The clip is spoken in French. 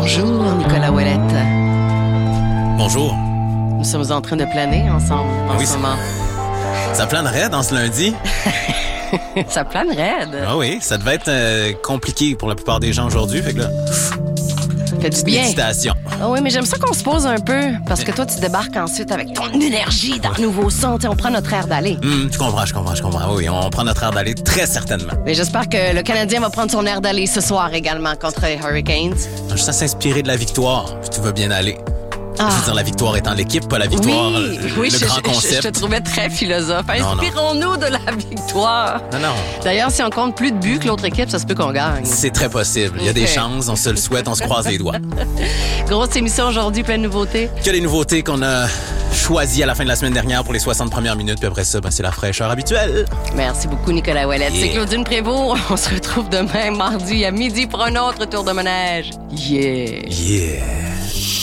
Bonjour, Nicolas Ouellette. Bonjour. Nous sommes en train de planer ensemble en ce moment. Ça planerait dans ce lundi? Ça plane raide. Ah oui, ça devait être compliqué pour la plupart des gens aujourd'hui. Fait que là, Fait du bien. méditation. Ah oui, mais j'aime ça qu'on se pose un peu, parce que toi, tu débarques ensuite avec ton énergie dans le nouveau son. T'sais, on prend notre air d'aller. Je comprends. Oui, on prend notre air d'aller très certainement. Mais j'espère que le Canadien va prendre son air d'aller ce soir également contre les Hurricanes. Juste à s'inspirer de la victoire, puis tout va bien aller. Je veux dire, la victoire étant l'équipe, pas la victoire, le grand concept. Je te trouvais très philosophe. Inspirons-nous de la victoire. Non. D'ailleurs, si on compte plus de buts que l'autre équipe, ça se peut qu'on gagne. C'est très possible. Il y a des chances, on se le souhaite, on se croise les doigts. Grosse émission aujourd'hui, plein de nouveautés. Que les nouveautés qu'on a choisies à la fin de la semaine dernière pour les 60 premières minutes, puis après ça, c'est la fraîcheur habituelle. Merci beaucoup, Nicolas Ouellette. Yeah. C'est Claudine Prévost. On se retrouve demain, mardi, à midi, pour un autre tour de manège. Yeah! Yeah!